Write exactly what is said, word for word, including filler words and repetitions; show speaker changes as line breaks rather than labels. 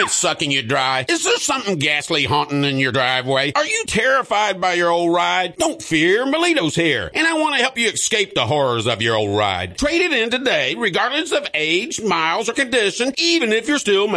I sucking you dry? Is there something ghastly haunting in your driveway? Are you terrified by your old ride? Don't fear, Melito's here, and I want to help you escape the horrors of your old ride. Trade it in today, regardless of age, miles, or condition, even if you're still